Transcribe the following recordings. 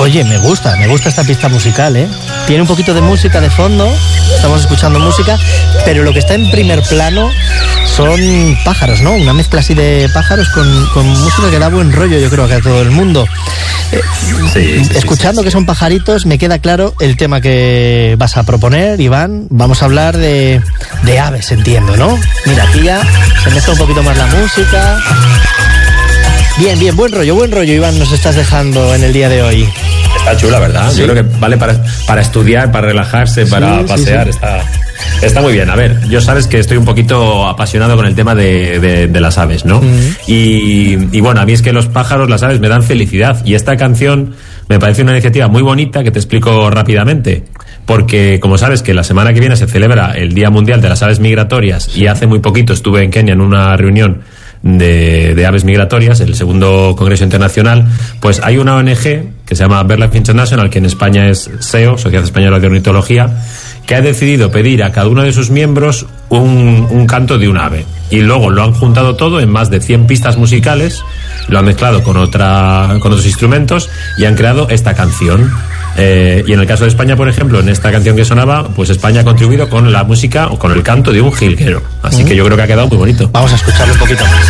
Oye, me gusta esta pista musical, ¿eh? Tiene un poquito de música de fondo, estamos escuchando música, pero lo que está en primer plano son pájaros, ¿no? Una mezcla así de pájaros con música que da buen rollo, yo creo, que a todo el mundo. Escuchando que son pajaritos, me queda claro el tema que vas a proponer, Iván. Vamos a hablar de aves, entiendo, ¿no? Mira, aquí ya se mezcla un poquito más la música. Bien, buen rollo, Iván, nos estás dejando en el día de hoy. Está chula, ¿verdad? Sí. Yo creo que vale para estudiar, para relajarse, para pasear, sí. Está muy bien. A ver, yo sabes que estoy un poquito apasionado con el tema de las aves, ¿no? Y bueno, a mí es que los pájaros, las aves me dan felicidad, y esta canción me parece una iniciativa muy bonita que te explico rápidamente. Porque, como sabes, que la semana que viene se celebra el Día Mundial de las Aves Migratorias, y hace muy poquito estuve en Kenia en una reunión de aves migratorias, el segundo Congreso Internacional, pues hay una ONG que se llama BirdLife International, que en España es SEO, Sociedad Española de Ornitología, que ha decidido pedir a cada uno de sus miembros un canto de un ave, y luego lo han juntado todo en más de 100 pistas musicales, lo han mezclado con otros instrumentos y han creado esta canción. Y en el caso de España, por ejemplo, en esta canción que sonaba, pues España ha contribuido con la música o con el canto de un jilguero, así que yo creo que ha quedado muy bonito. Vamos a escucharlo un poquito más.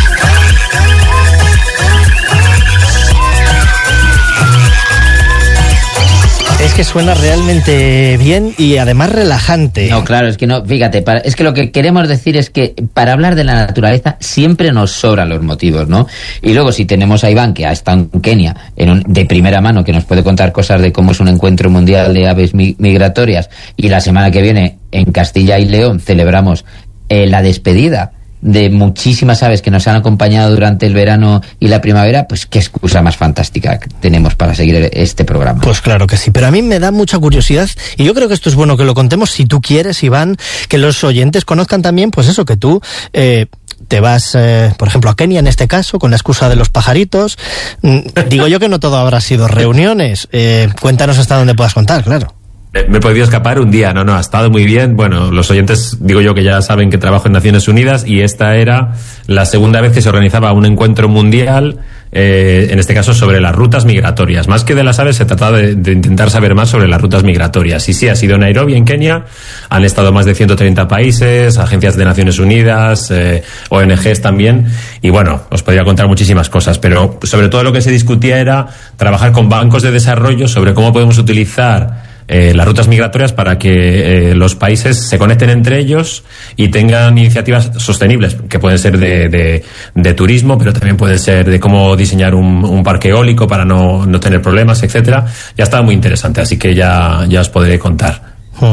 Es que suena realmente bien y además relajante. No, claro, es que no, fíjate, es que lo que queremos decir es que para hablar de la naturaleza siempre nos sobran los motivos, ¿no? Y luego si tenemos a Iván, que ha estado en Kenia, de primera mano, que nos puede contar cosas de cómo es un encuentro mundial de aves migratorias, y la semana que viene en Castilla y León celebramos la despedida de muchísimas aves que nos han acompañado durante el verano y la primavera, pues qué excusa más fantástica tenemos para seguir este programa. Pues claro que sí, pero a mí me da mucha curiosidad, y yo creo que esto es bueno que lo contemos, si tú quieres, Iván, que los oyentes conozcan también, pues eso, que tú te vas, por ejemplo, a Kenia en este caso, con la excusa de los pajaritos. Digo yo que no todo habrá sido reuniones. Cuéntanos hasta dónde puedas contar, claro. Me he podido escapar un día, no, ha estado muy bien. Bueno, los oyentes, digo yo, que ya saben que trabajo en Naciones Unidas, y esta era la segunda vez que se organizaba un encuentro mundial, en este caso sobre las rutas migratorias. Más que de las aves, se trataba de intentar saber más sobre las rutas migratorias. Y sí, ha sido en Nairobi, en Kenia. Han estado más de 130 países, agencias de Naciones Unidas, ONGs también. Y bueno, os podría contar muchísimas cosas, pero sobre todo lo que se discutía era trabajar con bancos de desarrollo sobre cómo podemos utilizar las rutas migratorias para que los países se conecten entre ellos y tengan iniciativas sostenibles, que pueden ser de turismo, pero también pueden ser de cómo diseñar un parque eólico para no tener problemas, etcétera. Ya estaba muy interesante, así que ya os podré contar.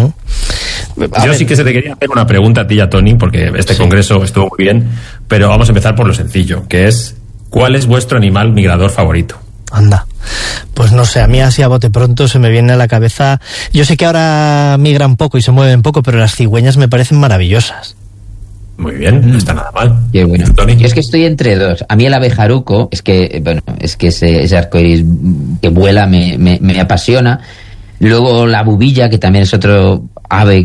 Yo sí que se te quería hacer una pregunta a ti y a Tony, porque este congreso estuvo muy bien, pero vamos a empezar por lo sencillo, que es: ¿cuál es vuestro animal migrador favorito? Anda, pues no sé, a mí así a bote pronto se me viene a la cabeza. Yo sé que ahora migran poco y se mueven poco, pero las cigüeñas me parecen maravillosas. Muy bien, no está nada mal. Qué bueno. Tony. Yo es que estoy entre dos. A mí el abejaruco, es que ese arcoíris que vuela me apasiona. Luego la bubilla, que también es otro ave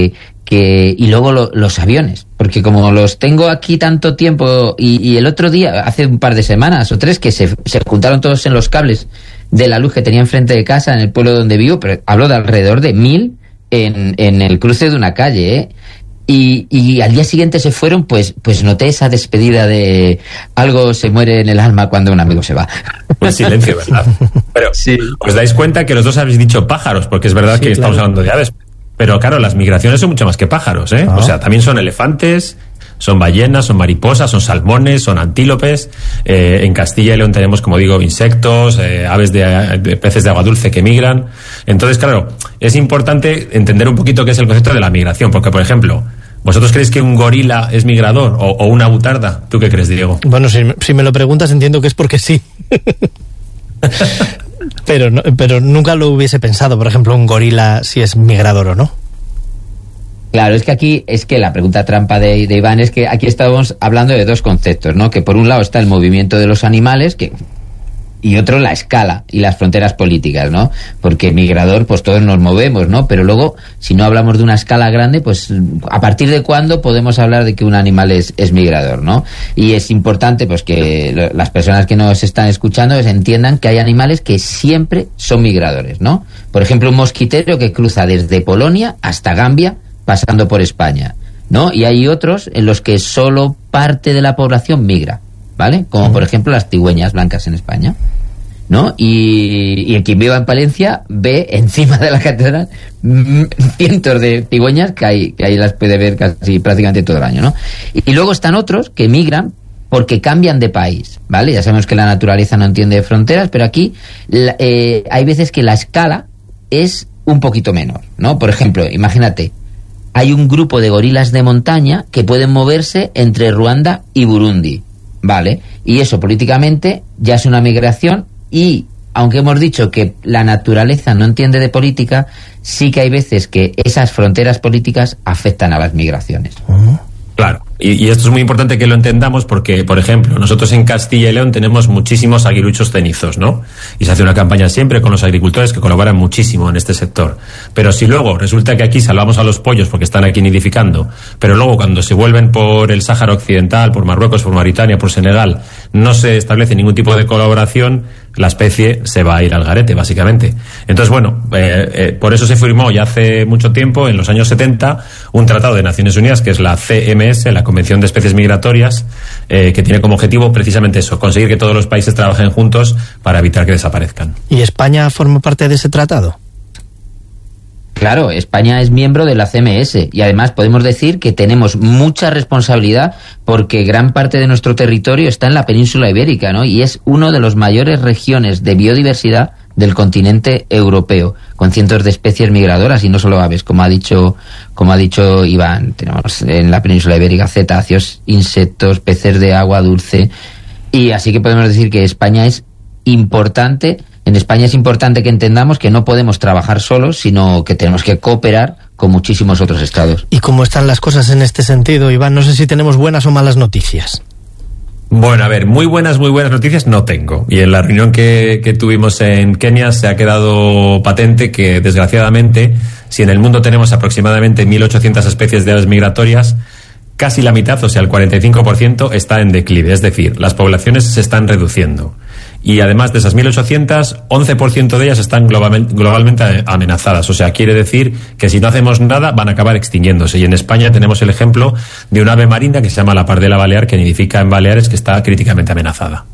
y luego los aviones, porque como los tengo aquí tanto tiempo, y el otro día, hace un par de semanas o 3, que se juntaron todos en los cables de la luz que tenía enfrente de casa en el pueblo donde vivo, pero hablo de alrededor de 1000 en el cruce de una calle, ¿eh? Y al día siguiente se fueron, pues noté esa despedida de algo se muere en el alma cuando un amigo se va. Un silencio, ¿verdad? Pero sí. Os dais cuenta que los dos habéis dicho pájaros, porque es verdad que estamos hablando de aves. Pero claro, las migraciones son mucho más que pájaros, ¿eh? O sea, también son elefantes, son ballenas, son mariposas, son salmones, son antílopes. En Castilla y León tenemos, como digo, insectos, aves de peces de agua dulce que migran. Entonces, claro, es importante entender un poquito qué es el concepto de la migración, porque, por ejemplo, ¿vosotros creéis que un gorila es migrador o una butarda? ¿Tú qué crees, Diego? Bueno, si me lo preguntas, entiendo que es porque sí. Pero nunca lo hubiese pensado, por ejemplo, un gorila si es migrador o no. Claro, es que la pregunta trampa de Iván es que aquí estamos hablando de dos conceptos, ¿no? Que por un lado está el movimiento de los animales, y otro la escala y las fronteras políticas, ¿no? Porque migrador, pues todos nos movemos, ¿no? Pero luego, si no hablamos de una escala grande, pues ¿a partir de cuándo podemos hablar de que un animal es migrador, ¿no? Y es importante, pues, que las personas que nos están escuchando pues, entiendan que hay animales que siempre son migradores, ¿no? Por ejemplo, un mosquitero que cruza desde Polonia hasta Gambia, pasando por España, ¿no? Y hay otros en los que solo parte de la población migra, ¿vale? Como por ejemplo las cigüeñas blancas en España, ¿no? Y el quien viva en Palencia ve encima de la catedral cientos de cigüeñas que ahí las puede ver casi prácticamente todo el año, ¿no? Y luego están otros que migran porque cambian de país, ¿vale? Ya sabemos que la naturaleza no entiende de fronteras, pero aquí hay veces que la escala es un poquito menor, ¿no? Por ejemplo, imagínate, hay un grupo de gorilas de montaña que pueden moverse entre Ruanda y Burundi, ¿vale? Y eso políticamente ya es una migración y, aunque hemos dicho que la naturaleza no entiende de política, sí que hay veces que esas fronteras políticas afectan a las migraciones. Claro, y esto es muy importante que lo entendamos porque, por ejemplo, nosotros en Castilla y León tenemos muchísimos aguiluchos cenizos, ¿no? Y se hace una campaña siempre con los agricultores que colaboran muchísimo en este sector. Pero si luego resulta que aquí salvamos a los pollos porque están aquí nidificando, pero luego cuando se vuelven por el Sáhara Occidental, por Marruecos, por Mauritania, por Senegal, no se establece ningún tipo de colaboración, la especie se va a ir al garete, básicamente. Entonces, bueno, por eso se firmó ya hace mucho tiempo, en los años 70, un tratado de Naciones Unidas, que es la CMS, la Convención de Especies Migratorias, que tiene como objetivo precisamente eso, conseguir que todos los países trabajen juntos para evitar que desaparezcan. ¿Y España forma parte de ese tratado? Claro, España es miembro de la CMS y además podemos decir que tenemos mucha responsabilidad porque gran parte de nuestro territorio está en la península ibérica, ¿no? Y es uno de los mayores regiones de biodiversidad del continente europeo, con cientos de especies migradoras y no solo aves, como ha dicho Iván. Tenemos en la península ibérica cetáceos, insectos, peces de agua dulce, y así que podemos decir que España es importante. En España es importante que entendamos que no podemos trabajar solos, sino que tenemos que cooperar con muchísimos otros estados. ¿Y cómo están las cosas en este sentido, Iván? No sé si tenemos buenas o malas noticias. Bueno, a ver, muy buenas noticias no tengo. Y en la reunión que tuvimos en Kenia se ha quedado patente que, desgraciadamente, si en el mundo tenemos aproximadamente 1.800 especies de aves migratorias, casi la mitad, o sea, el 45%, está en declive. Es decir, las poblaciones se están reduciendo. Y además de esas 1.800, 11% de ellas están globalmente amenazadas. O sea, quiere decir que si no hacemos nada van a acabar extinguiéndose. Y en España tenemos el ejemplo de un ave marina que se llama la pardela balear, que nidifica en Baleares, que está críticamente amenazada.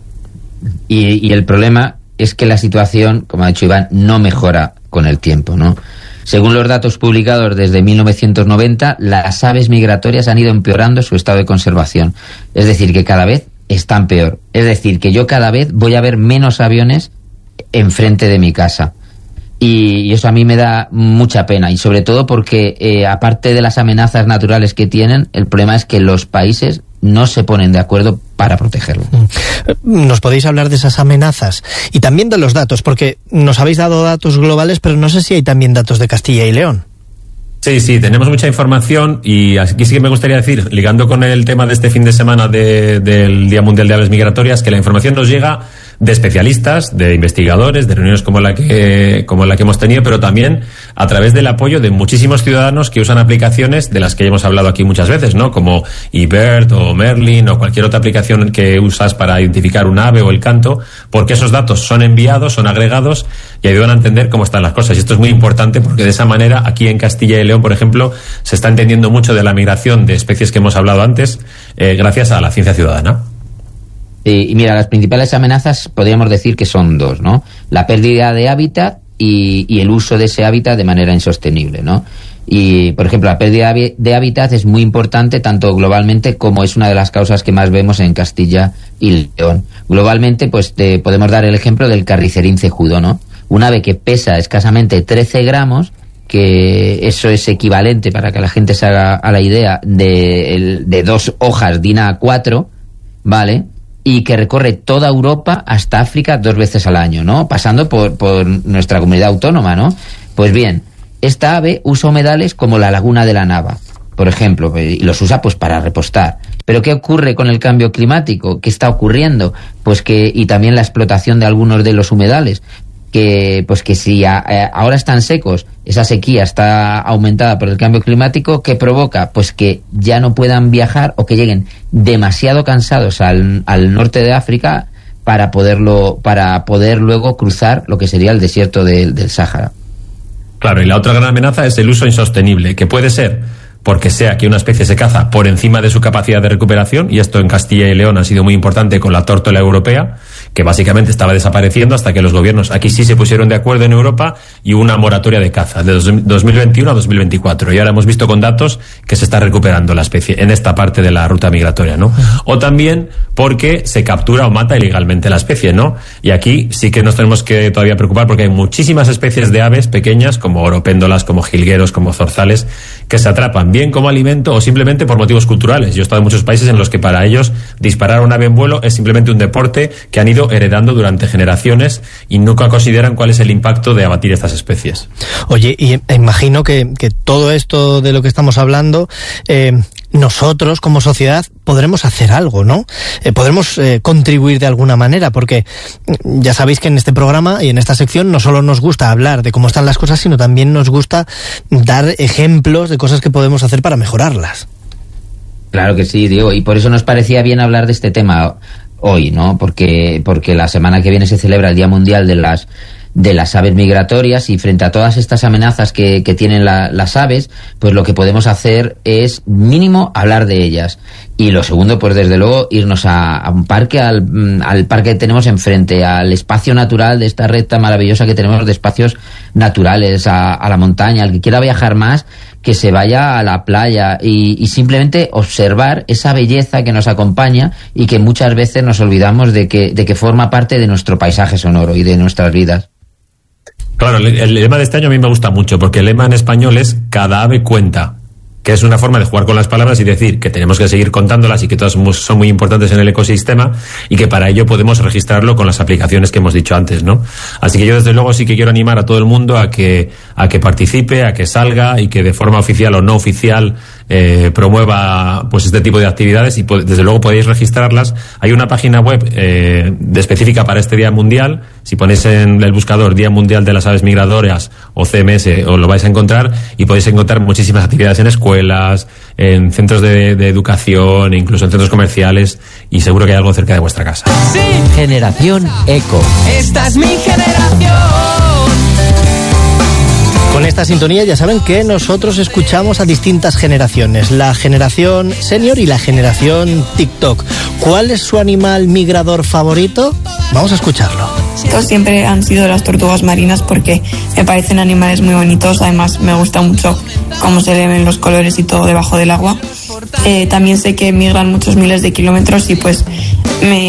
Y el problema es que la situación, como ha dicho Iván, no mejora con el tiempo, ¿no? Según los datos publicados desde 1990, las aves migratorias han ido empeorando su estado de conservación. Es decir, que cada vez están peor. Es decir, que yo cada vez voy a ver menos aviones enfrente de mi casa. Y eso a mí me da mucha pena. Y sobre todo porque, aparte de las amenazas naturales que tienen, el problema es que los países no se ponen de acuerdo para protegerlo. ¿Nos podéis hablar de esas amenazas? Y también de los datos, porque nos habéis dado datos globales, pero no sé si hay también datos de Castilla y León. Sí, tenemos mucha información y aquí sí que me gustaría decir, ligando con el tema de este fin de semana del Día Mundial de Aves Migratorias, que la información nos llega de especialistas, de investigadores, de reuniones como la que hemos tenido, pero también a través del apoyo de muchísimos ciudadanos que usan aplicaciones de las que hemos hablado aquí muchas veces, ¿no? Como eBird o Merlin o cualquier otra aplicación que usas para identificar un ave o el canto, porque esos datos son enviados, son agregados y ayudan a entender cómo están las cosas. Y esto es muy importante porque de esa manera aquí en Castilla y León, por ejemplo, se está entendiendo mucho de la migración de especies que hemos hablado antes, gracias a la ciencia ciudadana. Y mira, las principales amenazas podríamos decir que son dos, ¿no? La pérdida de hábitat y el uso de ese hábitat de manera insostenible, ¿no? Y, por ejemplo, la pérdida de hábitat es muy importante tanto globalmente como es una de las causas que más vemos en Castilla y León. Globalmente, pues te podemos dar el ejemplo del carricerín cejudo, ¿no? Un ave que pesa escasamente 13 gramos, que eso es equivalente, para que la gente se haga a la idea, de 2 hojas DIN A4, ¿vale?, y que recorre toda Europa hasta África 2 veces al año, ¿no? Pasando por nuestra comunidad autónoma, ¿no? Pues bien, esta ave usa humedales como la laguna de la Nava, por ejemplo, y los usa pues para repostar. Pero ¿qué ocurre con el cambio climático? ¿Qué está ocurriendo? Pues y también la explotación de algunos de los humedales. Que si ahora están secos, esa sequía está aumentada por el cambio climático, ¿qué provoca? Pues que ya no puedan viajar o que lleguen demasiado cansados al norte de África para poder luego cruzar lo que sería el desierto del Sáhara. Claro, y la otra gran amenaza es el uso insostenible, que puede ser porque sea que una especie se caza por encima de su capacidad de recuperación, y esto en Castilla y León ha sido muy importante con la tórtola europea, que básicamente estaba desapareciendo hasta que los gobiernos aquí sí se pusieron de acuerdo en Europa y hubo una moratoria de caza de 2021 a 2024, y ahora hemos visto con datos que se está recuperando la especie en esta parte de la ruta migratoria, ¿no? O también porque se captura o mata ilegalmente la especie, ¿no? Y aquí sí que nos tenemos que todavía preocupar porque hay muchísimas especies de aves pequeñas, como oropéndolas, como jilgueros, como zorzales, que se atrapan bien como alimento o simplemente por motivos culturales. Yo he estado en muchos países en los que para ellos disparar a un ave en vuelo es simplemente un deporte que han ido heredando durante generaciones y nunca consideran cuál es el impacto de abatir estas especies. Oye, y imagino que todo esto de lo que estamos hablando, nosotros como sociedad podremos hacer algo, ¿no? Podremos contribuir de alguna manera, porque ya sabéis que en este programa y en esta sección no solo nos gusta hablar de cómo están las cosas, sino también nos gusta dar ejemplos de cosas que podemos hacer para mejorarlas. Claro que sí, Diego, y por eso nos parecía bien hablar de este tema hoy, ¿no? Porque la semana que viene se celebra el Día Mundial de las aves migratorias, y frente a todas estas amenazas que tienen las aves, pues lo que podemos hacer es mínimo hablar de ellas. Y lo segundo, pues desde luego irnos a un parque, al parque que tenemos enfrente, al espacio natural de esta red tan maravillosa que tenemos de espacios naturales, a la montaña. El que quiera viajar más, que se vaya a la playa y simplemente observar esa belleza que nos acompaña y que muchas veces nos olvidamos de que forma parte de nuestro paisaje sonoro y de nuestras vidas. Claro, el lema de este año a mí me gusta mucho, porque el lema en español es "cada ave cuenta", que es una forma de jugar con las palabras y decir que tenemos que seguir contándolas y que todas son muy importantes en el ecosistema y que para ello podemos registrarlo con las aplicaciones que hemos dicho antes, ¿no? Así que yo desde luego sí que quiero animar a todo el mundo a que participe, a que salga y que de forma oficial o no oficial promueva pues este tipo de actividades, y desde luego podéis registrarlas. Hay una página web específica para este Día Mundial. Si ponéis en el buscador Día Mundial de las Aves Migratorias o CMS, os lo vais a encontrar, y podéis encontrar muchísimas actividades en escuelas, en centros de educación, incluso en centros comerciales, y seguro que hay algo cerca de vuestra casa. Sí. Generación Eco. Esta es mi generación. Con esta sintonía ya saben que nosotros escuchamos a distintas generaciones, la generación senior y la generación TikTok. ¿Cuál es su animal migrador favorito? Vamos a escucharlo. Siempre han sido las tortugas marinas porque me parecen animales muy bonitos, además me gusta mucho cómo se le ven los colores y todo debajo del agua. También sé que migran muchos miles de kilómetros y pues me